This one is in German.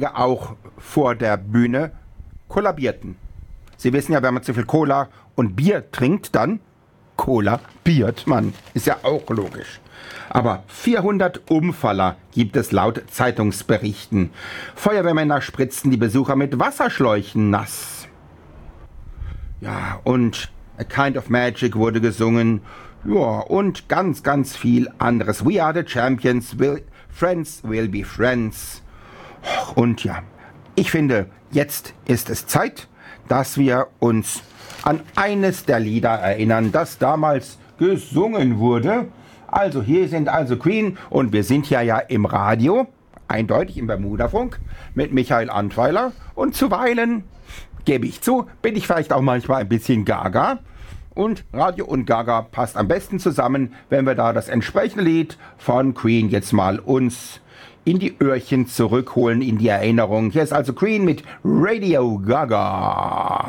auch vor der Bühne kollabierten. Sie wissen ja, wenn man zu viel Cola und Bier trinkt, dann kollabiert man. Ist ja auch logisch. Aber 400 Umfaller gibt es laut Zeitungsberichten. Feuerwehrmänner spritzten die Besucher mit Wasserschläuchen nass. Ja, und A Kind of Magic wurde gesungen. Ja, und ganz, ganz viel anderes. We are the champions, friends will be friends. Und ja, ich finde, jetzt ist es Zeit, dass wir uns an eines der Lieder erinnern, das damals gesungen wurde. Also hier sind also Queen und wir sind ja im Radio, eindeutig im Bermudafunk, mit Michael Antweiler. Und zuweilen, gebe ich zu, bin ich vielleicht auch manchmal ein bisschen gaga. Und Radio und Gaga passt am besten zusammen, wenn wir da das entsprechende Lied von Queen jetzt mal uns in die Öhrchen zurückholen, in die Erinnerung. Hier ist also Queen mit Radio Gaga.